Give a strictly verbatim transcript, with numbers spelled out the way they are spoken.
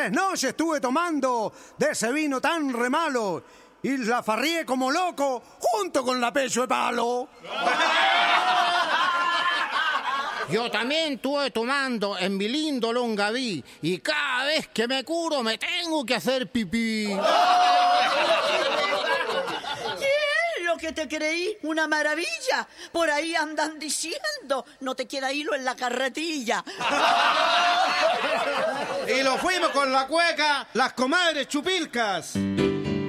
Tres noches estuve tomando de ese vino tan re malo y la farrié como loco junto con la pecho de palo. Yo también estuve tomando en mi lindo Longaví y cada vez que me curo me tengo que hacer pipí. ¿Qué es lo que te creí? Una maravilla. Por ahí andan diciendo, no te queda hilo en la carretilla. Y lo fuimos con la cueca, las comadres chupilcas.